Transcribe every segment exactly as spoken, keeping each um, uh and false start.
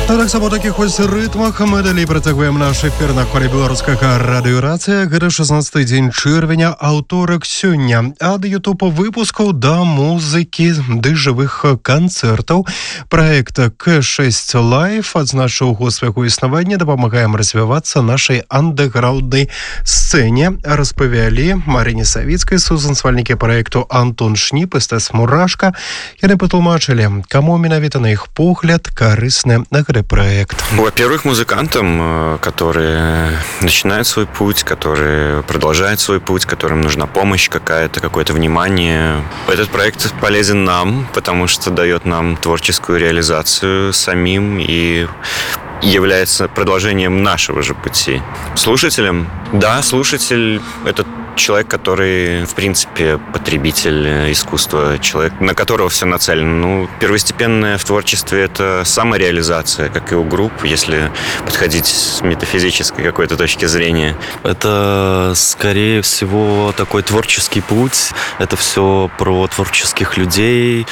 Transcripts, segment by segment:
Ну так само таких ось ритмах мы далей працягваем наш эфир на хвалі беларускага радыёрацыя. Гэта шаснаццаты дзень чэрвеня, аўторак сёння. Ад ютуба выпускаў да музыкі ды жывых канцэртаў. Праект К шесть Live адзначыў год свайго існавання, дапамагаем развівацца нашай андэграўднай сцэне. Распавялі Марыне Савіцкай, сузанцвальнікі праекту Антон Шніп і Стэс Мурашка. Яны патлумачылі, каму менавіта на іх погляд карысны на проект. Во-первых, музыкантам, которые начинают свой путь, которые продолжают свой путь, которым нужна помощь какая-то, какое-то внимание. Этот проект полезен нам, потому что дает нам творческую реализацию самим и является продолжением нашего же пути. Слушателям? Да, слушатель — это человек, который, в принципе, потребитель искусства, человек, на которого все нацелено. Ну, первостепенное в творчестве — это самореализация, как и у групп, если подходить с метафизической какой-то точки зрения. Это, скорее всего, такой творческий путь. Это все про творческих людей,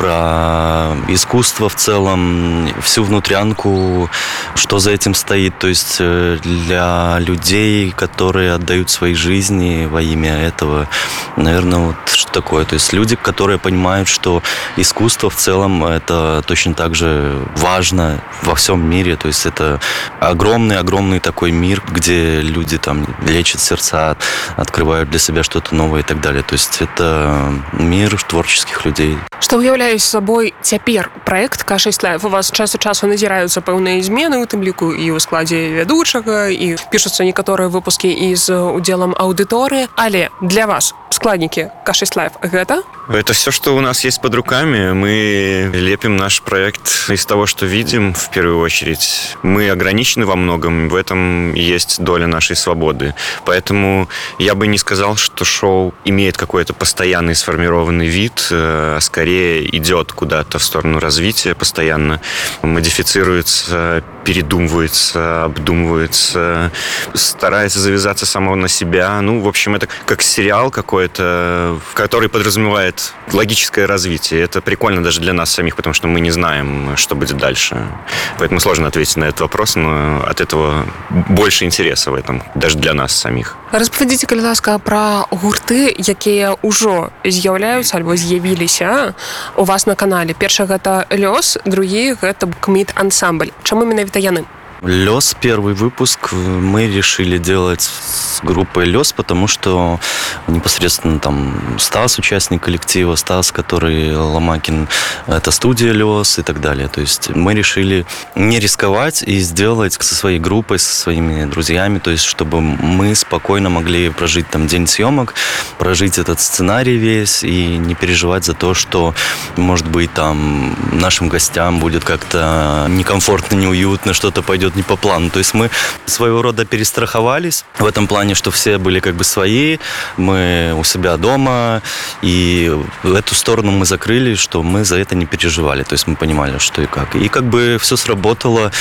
про искусство в целом, всю внутрянку, что за этим стоит. То есть для людей, которые отдают свои жизни во имя этого, наверное, вот что такое. То есть люди, которые понимают, что искусство в целом это точно так же важно во всем мире. То есть это огромный-огромный такой мир, где люди там лечат сердца, открывают для себя что-то новое и так далее. То есть это мир творческих людей. Што ўяўляе сабой цяпер праект К шесть Live? У вас час ад часу назіраюцца пэўныя змены, у тым ліку і ў складзе вядучага, і пішуцца некаторыя выпускі і з удзелам аўдыторыі. Але для вас складнікі К шесть Live гэта? Это все, что у нас есть под руками. Мы лепим наш проект из того, что видим, в первую очередь. Мы ограничены во многом, в этом есть доля нашей свободы. Поэтому я бы не сказал, что шоу имеет какой-то постоянный сформированный вид, а скорее идет куда-то в сторону развития постоянно, модифицируется, передумывается, обдумывается, старается завязаться само на себя. Ну, в общем, это как сериал какой-то, который подразумевает логическое развитие. Это прикольно даже для нас самих, потому что мы не знаем, что будет дальше. Поэтому сложно ответить на этот вопрос, но от этого больше интереса в этом, даже для нас самих. Распавядзіце, калі ласка, пра гурты, якія ўжо з'яўляюцца альбо з'явіліся у вас на канале. Першы гэта Лёс, другі гэта Кмит ансамбль. Чаму менавіта яны? Лёс, первый выпуск мы решили делать с группой Лёс, потому что непосредственно там Стас, участник коллектива, Стас, который Ломакин, это студия Лёс и так далее. То есть мы решили не рисковать и сделать со своей группой, со своими друзьями, то есть чтобы мы спокойно могли прожить там день съемок, прожить этот сценарий весь и не переживать за то, что, может быть, там нашим гостям будет как-то некомфортно, неуютно, что-то пойдет не по плану. То есть мы своего рода перестраховались в этом плане, что все были как бы свои, мы у себя дома, и в эту сторону мы закрыли, что мы за это не переживали. То есть мы понимали, что и как. И как бы все сработало,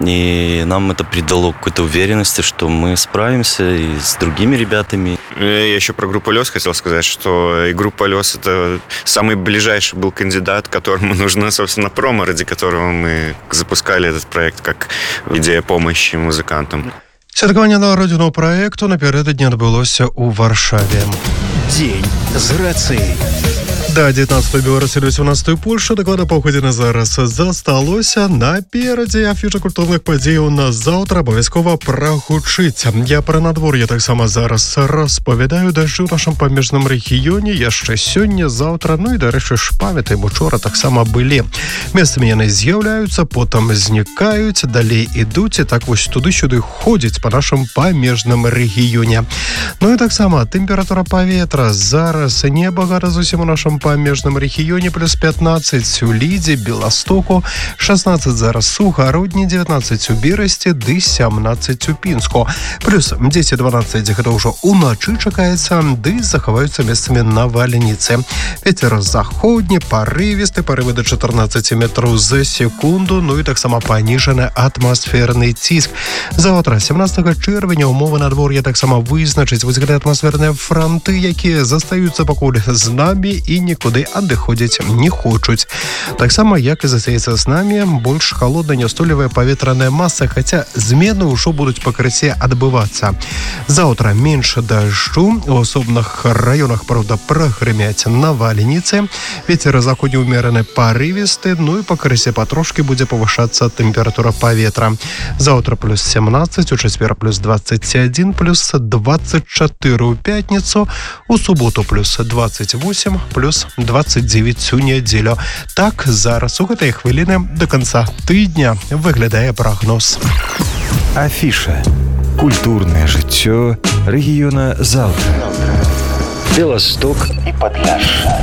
и нам это придало какой-то уверенности, что мы справимся и с другими ребятами. Я еще про группу Лёс хотел сказать, что и группа Лёс — это самый ближайший был кандидат, которому нужно, собственно, промо, ради которого мы запускали этот проект как идея помощи музыкантам. Святкаванне народзінаў праекту напярэдадні адбылося ў Варшаве. Дзень з рацыяй. Да, девятнадцатого Беларуси, восемнадцатого Польша, докладно паўходзіна зараз засталося. Наперадзе афіша культурных падзей у нас заўтра абавязкова прагучыць. Я пра надвор'е таксама зараз распавядаю. Дажджы ў нашым памежным рэгіёне яшчэ сёння, заўтра, ну і, дарэчы, ж памятаем, учора таксама былі. Месцамі яны з'яўляюцца, потым знікаюць, далей ідуць, і так вось туды-сюды ходзяць па нашым памежным рэгіёне. Ну і таксама тэмпература паветра зараз небагата зусім у нашым памежным рэгіёне, плюс пятнадцать у Лідзе, Беластоку, шестнадцать зараз у Гародні, девятнадцать у Берасці, ды семнадцать у Пінску. Плюс дзесяць-дванаццаць гэта ўжо уначы чакаецца, ды захаваюцца месцамі навальніцы. Вецер заходні, парывісты, парывы да чатырнаццаць метраў за секунду, ну і таксама паніжаны атмасферны ціск. Заўтра, семнадцатого чэрвеня, умовы надвор'я таксама вызначыць вось гэтыя атмасферныя фронты, якія застаюцца пакуль з намі і не нікуды адыходзіць не хочуць. Таксама, як і застаецца з намі, больш халодна нястойлівая паветраная маса, хаця змены ўжо будуць пакрысе адбывацца. Заўтра менш дажджу, у асобных раёнах, правда, прагрымяць навальніцы. Вецер заходні ўмераны парывісты, ну і пакрысе патрошкі будзе павышацца тэмпература паветра. Заўтра плюс семнадцать, у чацвер плюс двадцать один, плюс двадцать четыре у пятницу, у суботу плюс двадцать восемь, плюс двадцать девять у нядзелю. Так, зараз у гэтай хвіліны до конца тыдня выглядае прагноз. Афіша. Культурнае жыццё рэгіёна Заўтра. Беласток і Падляшша.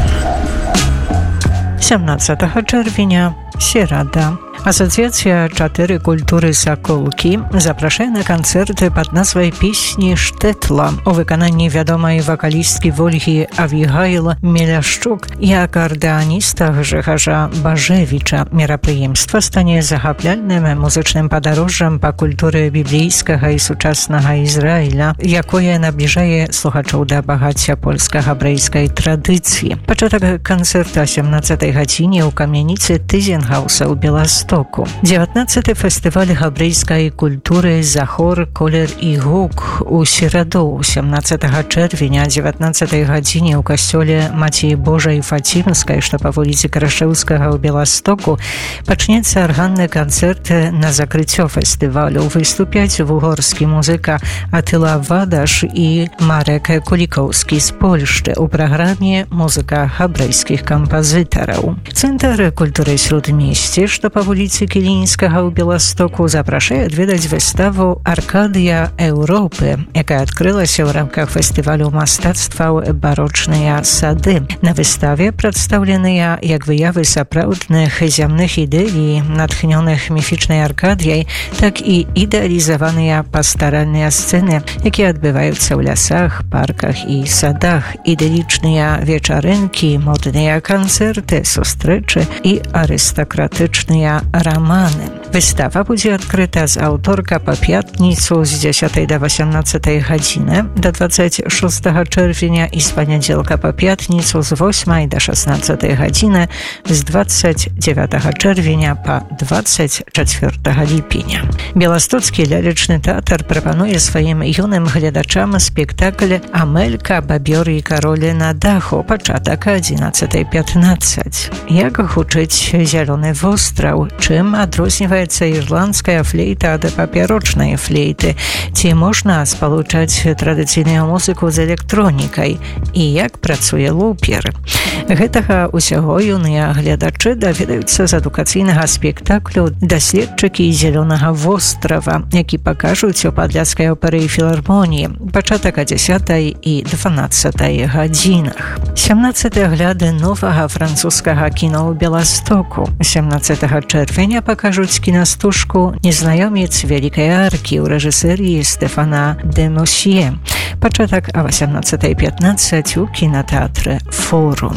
сямнадцятага чэрвеня, серада. Асацыяцыя «Чатыры культуры Саколкі» запрашае на канцэрты пад назвай «Песні Штэтла» у выкананні вядомай вакалісткі Вольгі Авігайла Меляшчук і акардэаніста Гжыхажа Бажэвіча. Мерапрыемства стане захапляльным музычным падарожжам па культуры біблейскага і сучаснага Ізраіля, якое набліжае слухачоў да багацця польска-габрэйскай традыцыі. Пачатак канцэрта сямнаццатай гадзіне ў камяніцы Тызенгаўса ў Беластоку. дзевятнаццаты фестываль габрэйскай культуры «Захор, колер і гук» у сераду сямнаццатага чэрвеня дзевятнаццатай гадзіне ў касцёле Маці Божай Фацімскай, што па вуліцы Крашэўскага ў Беластоку, пачнецца арганны канцэрт на закрыццё фестывалю. Выступяць вугорскі музыка Атыла Вадаш і Марек Кулікоўскі з Польшчы. У праграме музыка габрэйскіх кампазітараў. Цэнтр культуры Сродмесце, што па вуліцы Кілінскага ў Беластоку, запрашае адведаць выставу «Аркадыя Еўропы», якая адкрылася ў рамках фестывалю мастацтваў «Барочныя сады». На выставе прадстаўленыя як выявы сапраўдных зямных ідэй, натхнёных міфічнай Аркадыяй, так і ідэалізаваныя пастаральныя сцэны, якія адбываюцца ў лясах, парках і садах, ідылічныя вечарынкі, модныя канцэрты, сустрэчы і арыстакратычныя раманы. Выстава будзе адкрыта з аўторка па пятніцу з дзесятай да васямнаццатай гадзіны да дваццаць шостага чэрвеня і з панядзелка па пятніцу з восьмай да шаснаццатай гадзіны з дваццаць дзевятага чэрвеня па дваццаць чацвёртага ліпеня. Беластоцкі лялечны тэатр прапануе сваім юным гледачам спектакль «Амелька, бабёр і кароль на даху», пачатак адзінаццатай пятнаццаць. Як гучыць зялёны востраў? Чым адрозніваецца ірландская флейта ад папярочнай флейты? Ці можна спалучаць традыцыйную музыку з электронікай? І як працуе лупер? Гэтага ўсяго юныя гледачы даведаюцца з адукацыйнага спектаклю «Даследчыкі зялёнага вострава», які пакажуць у падляцкай оперы і філармоніі. Пачатак о дзесятай і дванаццатай гадзінах. сямнаццаты агляды новага французскага кіно ў Беластоку. сямнаццатага чэрвеня пакажуць кінастужку «Незнаёмец вялікай аркі» ў рэжысэріі Стэфана де Мусье. Пачатак о васямнаццатай пятнаццаць у кінатэатры «Форум».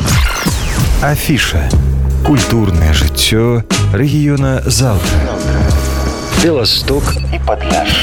Афіша. Культурнае жыццё рэгіёна Заўтра. Беласток і Падляшша.